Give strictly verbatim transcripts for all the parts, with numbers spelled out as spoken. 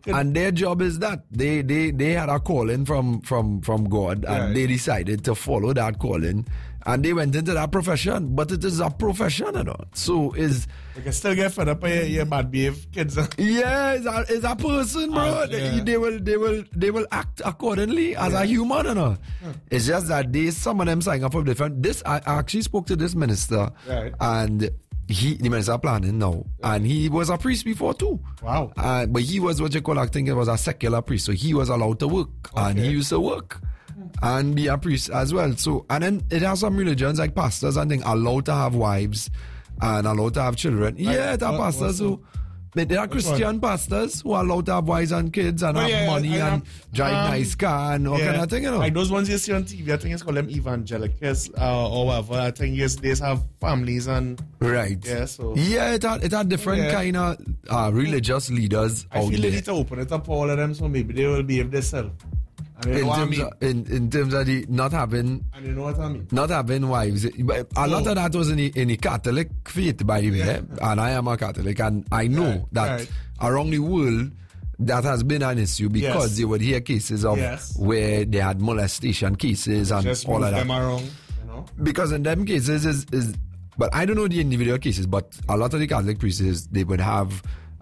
and their job is that they they they had a calling from from from God, and Right. they decided to follow that calling, and they went into that profession. But it is a profession, you know. So is You can still get fed up by your, your bad behave kids. yeah, it's a, it's a person, bro. Uh, they, yeah. they will they will they will act accordingly as a human, you know. It's just that they some of them sign up for different. This I actually spoke to this minister, Right. and he the minister planning now, and he was a priest before too. Wow. Uh, but he was what you call, I think it was a secular priest, so he was allowed to work, and he Okay. used to work and be a priest as well. So, and then it has some religions like pastors and things allowed to have wives and allowed to have children. Yeah, there are what- pastors what's who. But there are Christian pastors who are allowed to have wives and kids and Oh, have yeah, money I and know. drive Um, nice car and all kind of thing, you know. Like those ones you see on T V, I think it's called them evangelicals uh, or whatever. I think yes, they have families and Right. yeah, so Yeah, it had, it had different Yeah. kind of uh, religious leaders I out feel they there. need to open it up all of them so maybe they will behave themselves. And you In know what I terms, mean? of, in, in terms of the not having And you know what I mean? not having wives. But a lot Oh. of that was in the, in the Catholic faith, by the way. Yeah. And I am a Catholic, and I know Right, that right. around the world that has been an issue because Yes. you would hear cases of Yes. where they had molestation cases and Just all move of that. them around, you know? Because in them cases is is but I don't know the individual cases, but a lot of the Catholic priests they would have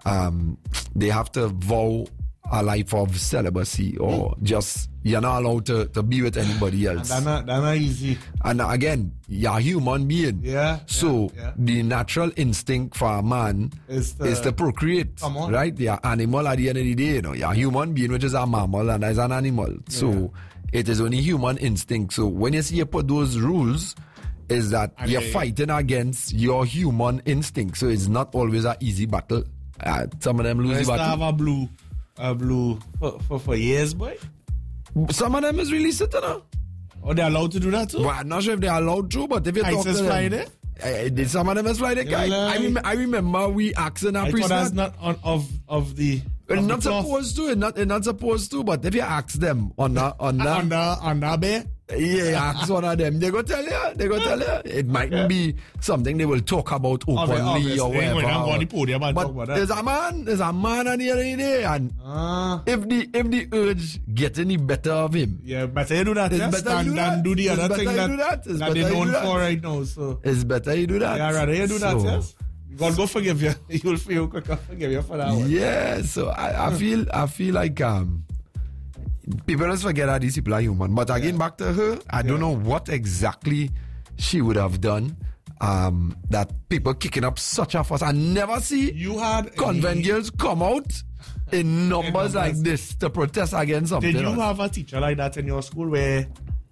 um they have to vow a life of celibacy or just you're not allowed to, to be with anybody And else. that's not, that's not easy. And again, you're a human being. Yeah, So yeah, yeah. the natural instinct for a man Is to- is to procreate. Come on. Right? You're animal at the end of the day, you know. You're a human being, which is a mammal and is an animal. So it is only human instinct. So when you see you put those rules, is that And you're they- fighting against your human instinct. So it's not always an easy battle. Uh, some of them I lose the used to have battle. a blue, a blue for, for, for years, boy. Some of them is really sitting now. Oh, they're allowed to do that too? Well, I'm not sure if they're allowed to, but if you talk to ISIS them, fly there? Uh, did some of them is fly the guy? lie. I, rem- I remember we asking our I priest thought that's that. not on, of, of the... It's of not the cloth. supposed to. It's not, it's not supposed to. But if you ask them on that, on that, On the, on the bed? yeah, ask one of them, they go tell you. They go tell you. It mightn't be something they will talk about openly Obviously, or whatever. we can't go on the podium and but talk about that. there's a man. There's a man on the other day, and Ah. if the if the urge get any better of him, Yeah, better you do that, It's yes, better than, you do than that. do the It's other better thing you that, do that. It's that better they're you known do that. for right now. So it's better you do that. yeah, rather you do that, So- yes. God go forgive you. You'll feel quicker forgive you for that one. Yeah, so I, I feel I feel like um people just forget that these people are human. But again, back to her, I don't Yeah. know what exactly she would have done. Um, that people kicking up such a fuss. I never see You had convent any- girls come out in numbers numbers. like this to protest against something. Did you else. have a teacher like that in your school where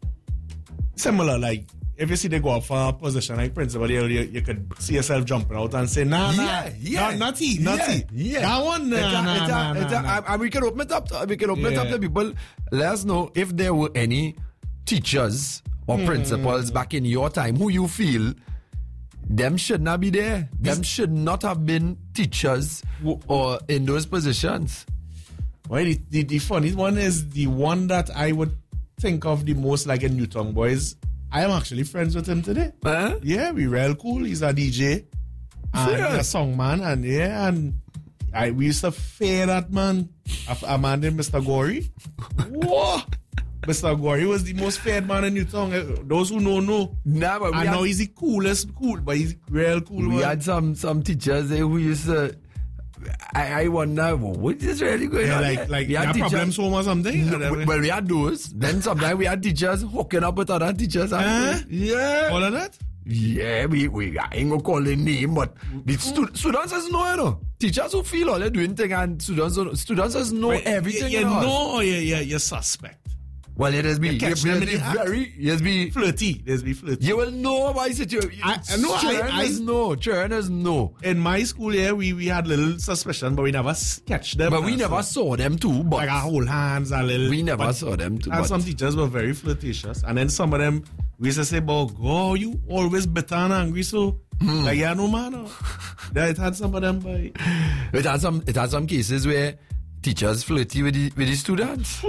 similar, like if you see they go up for a position like principal, you, you, you could see yourself jumping out and say, nah, nah, Yeah, yeah. not, not he, not yeah, he. yeah. That one, nah, It's a- nah, it's a- nah, it's nah, a- nah. and- and we can open it up. To, we can open it up Yeah. to people. Let us know if there were any teachers or Hmm. principals back in your time who you feel them should not be there. Them should not have been teachers Wo- or in those positions. Well, the, the, the funny one is the one that I would think of the most like in Newton Boys. I am actually friends with him today. Huh? Yeah, we real cool. He's a D J and Serious? a song man, and yeah, and I we used to fear that man. A, a man named Mister Gory. Whoa! Mister Gory was the most feared man in Newton. Eh, Those who know know. Nah, but we And had, now he's the coolest, cool, but he's real cool. we man. had some some teachers there who used to. I, I wonder what is really going Yeah, on. like here? like We you had have teachers- problems home or something. No, And well, we had those. Then sometimes we had teachers hooking up with other teachers. and- Huh? Yeah. all of that. Yeah, we, we I ain't gonna call their name, but the stu- students just know, you know. Teachers who feel all they're doing thing and students don't- students just know Wait, everything. You, in you us. know, yeah, yeah, you're suspect. Well, it has be. catch you, them you, in the act. very, yes, be. Flirty. There's be flirty. You will know about situation. I- I know, I- Children's I- know. Children's know. In my school, yeah, we, we had little suspicion, but we never catch them. But we Uh, never so, saw them too. But like our whole hands, a little. we never but- saw them too. And But some teachers were very flirtatious, and then some of them we used to say, "But God, you always bitter and angry." So, Hmm. like, yeah, no man. oh. Yeah, it had some of them, but it had some. It had some cases where teachers flirty with the with the students.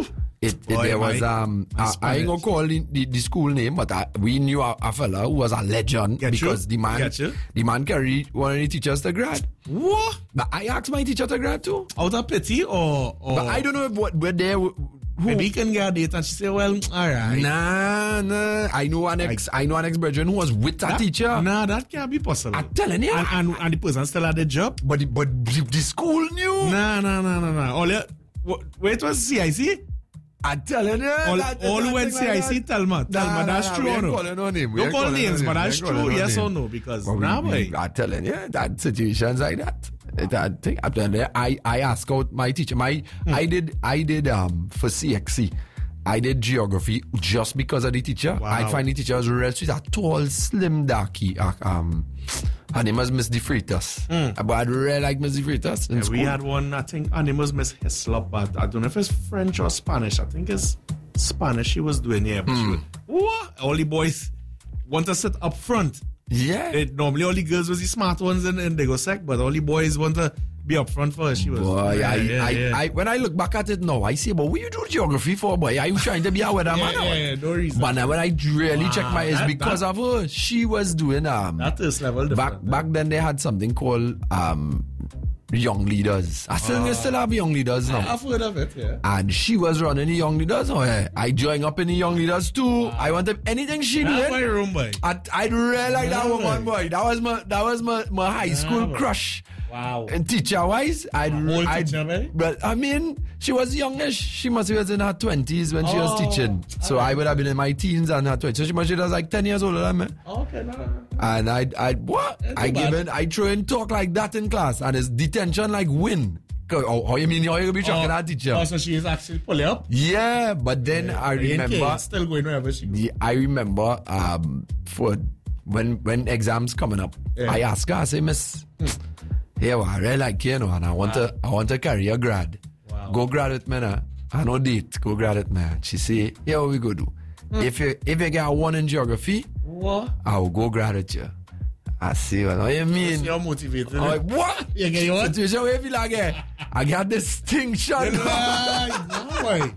it, Boy, there was my- um my I, I ain't Spanish. gonna call the, the, the school name, but I, we knew a, a fella who was a legend Get you? because the man Get you? the man carried one of the teachers to grad. What? But I asked my teacher to grad too. Out of pity or, or But I don't know if what were there. Who, maybe he can get a date and she say, well, all right. Nah, nah. I know an ex. I, know an ex brethren who was with a That- teacher. Nah, that can't be possible. I'm telling you. and, and, and the person still had the job? But the, but the the school knew. Nah, nah, nah, nah, nah. All you, wh- where it was C I C? I'm telling you. All, that- all that who went thing like C I C, that. tell me. Tell Nah, me, that's nah, true we or ain't no? calling no name. We Don't ain't call calling no names, name. but We that's ain't calling true, no yes name. or no? Because, But we- nah, we- boy. I'm telling you, that situations like that. It, I think I'm telling you, I, I asked out my teacher. My Hmm. I did I did um for C X C. I did geography just because of the teacher. Wow. I find the teacher was real. She's a tall, slim, darky. Uh, um, her name was Miss De Freitas. But I'd really like Miss De Freitas in Yeah, school. we had one, I think her name was Miss Hislop, but I don't know if it's French or Spanish. I think it's Spanish she was doing, yeah. But she was, what? All the boys want to sit up front. yeah. They, normally all the girls was the smart ones and, and they go sec, but all the boys want to be up front first. She was. Boy, yeah, I, yeah, I, yeah. I, when I look back at it now, I say, but what you do geography for, boy? Are you trying to be a weatherman? yeah, or what? yeah, yeah, no reason. But now when I really check my, it's that- because that- of her. She was doing um That is level back different. back then they had something called um young leaders. I still they still have young leaders now. I've heard of it, yeah. And she was running the young leaders. Oh, yeah. I joined up in the young leaders too. I wanted anything she That's my did. room, boy. I I'd really like that Yeah, woman, boy. That was my that was my, my high school boy. crush. Wow. And teacher wise, I'd, old I'd teacher, eh? but I mean, she was youngish. She must have been in her twenties when she was Oh, teaching. So I would have been in my teens and her twenties. So she must have been like ten years older than me. Okay, no, no, no. And I, I, what? That's I too give bad. it, I throw in talk like that in class, and it's detention like win. Oh, how you mean? How you be shocking that teacher? Oh, so she is actually pulling up. Yeah, but then I Ain't remember, care, still going wherever she goes. the, I remember um for when when exams coming up, Yeah. I ask her, I say, Miss, hey, well, I really like you, you know, and I want to, I want to carry a grad. Wow. Go grad it, man. uh. I no date. Go grad it, man. She say, yeah, what we go do? If you if you get a one in geography, What? I will go grad it you. I see what you mean. You're motivated. I'm like, what? You get your what? Situation where you feel like, eh, I got distinction. Like, no, boy.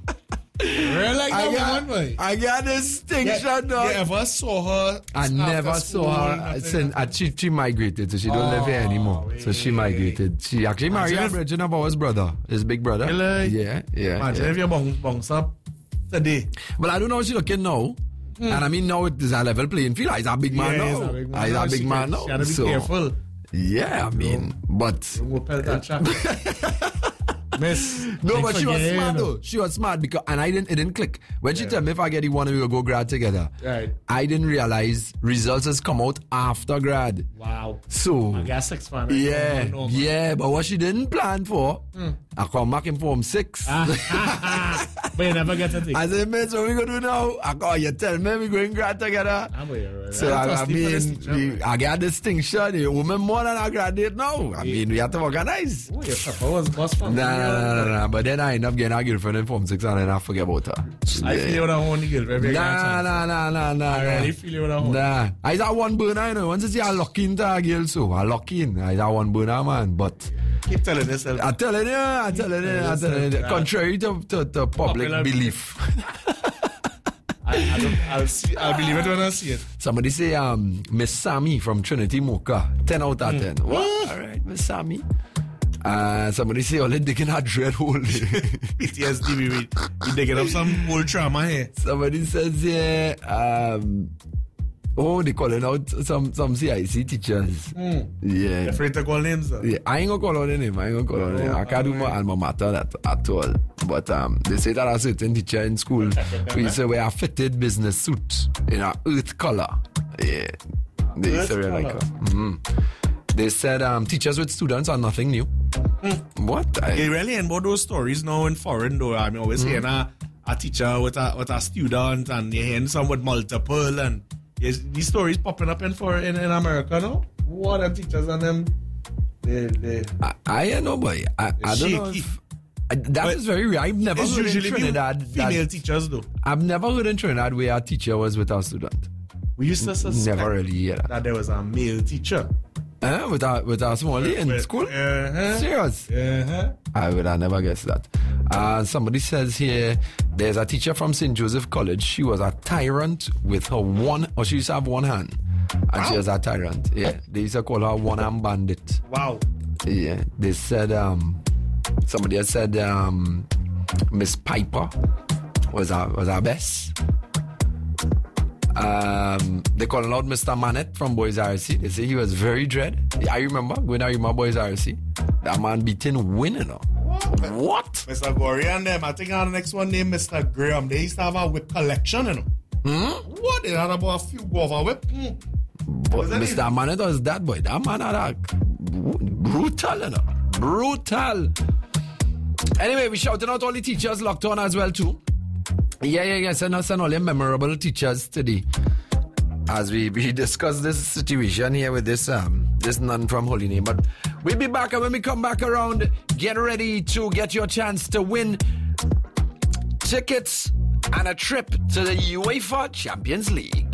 Real like I that woman, got, boy. I got distinction, You dog. ever saw her? I after never school, saw her nothing? since uh, she, she migrated, so she don't live here Oh, anymore. So she wait. migrated. She actually married a Imagine if- virgin of ours brother, his big brother. Really? Yeah, yeah. Imagine yeah. if you bounce, bounce up today. But I don't know how she looking now. And I mean, now it is a level playing field. He's a big man Yeah, now. he's a big man He's now. a big She man can- now. She had to be so, careful. yeah, I mean, but We'll pelt that track. Miss. no, I but she was forget, smart you know. though. She was smart because, and I didn't. It didn't click when she Yeah. told me if I get the one, we will go grad together. Right. I didn't realize results has come out after grad. Wow. So I guess six fan. yeah, No, no, no. yeah. But what she didn't plan for, I come back in form six. Ah. But you never get a thing. I said, man, so what we gonna do now? I call you tell me we going grad together. Ah, boy, you're right. So I, I trust you for this mean, teacher, we, boy. I got distinction. The woman more than I graduate now. I mean, we have to organize. Oh, your papa was boss from Nah, nah, nah, nah, nah. But then I end up getting a girlfriend in Form six and then I forget about her. I feel you with a honey girl. Baby, Nah, nah, nah, nah, nah. I really feel you with a honey. Nah. I that one burner, you know. Once you see I lock into a girl, so I lock in. I that one burner, man. But Keep telling yourself. I telling you, I telling you, I telling you. Contrary to, to, to public Popular belief. I, I don't, I'll see. I'll believe it when I see it. Somebody say, um, Miss Sammy from Trinity Mocha. ten out of ten. What? All right, Miss Sammy. Uh, somebody say, all it digging a dread hole. P T S D, we, we, we digging up some old trauma here. Somebody says here, um, oh, they calling out some, some C I C teachers. Yeah. Afraid to call names, though. Yeah, I ain't gonna call out the name. I ain't gonna call out the name. I can't do my alma mater that at all. But um, they say that a certain teacher in school who used to wear a fitted business suit in a earth color. Yeah, they used to Earth wear like colour? a, mhm. They said um, teachers with students are nothing new. What? I, You really and about those stories now in foreign, though. I'm always hearing a, a teacher with a with a student, and you're hearing some with multiple, and yes, these stories popping up in for in, in America now. What are teachers and them? They, they, I, I don't know, boy. I, I don't know. Shaky. If, I, that But is very rare. I've never it's heard in usually Trinidad. female That, teachers, though. I've never heard in Trinidad where a teacher was with a student. We used to suspect Never really hear that. that there was a male teacher Eh? With a with a small in With- school. Uh-huh. Serious? Uh-huh. I would have never guessed that. Uh, somebody says here, there's a teacher from Saint Joseph College. She was a tyrant with her one, or she used to have one hand. And wow. She was a tyrant. Yeah. They used to call her one hand bandit. Wow. Yeah. They said, um, somebody had said, um, Miss Piper was our, was our best. Um, they call out Mister Manette from Boys R C. They say he was very dread. I remember when I remember Boys R C. That man beating winning. What? What? Mister Gory and them. I think on the next one named Mister Graham. They used to have a whip collection, you know. Hmm? What? They had about a few go of a whip. Mm. But Mister Easy? Manette was that boy. That man had a brutal, you know. Brutal. Anyway, we shouting out all the teachers locked on as well too. Yeah, yeah, yeah. Send us all your memorable teachers today. As we, we discuss this situation here with this um this nun from Holy Name. But we'll be back, and when we come back around, get ready to get your chance to win tickets and a trip to the UEFA Champions League.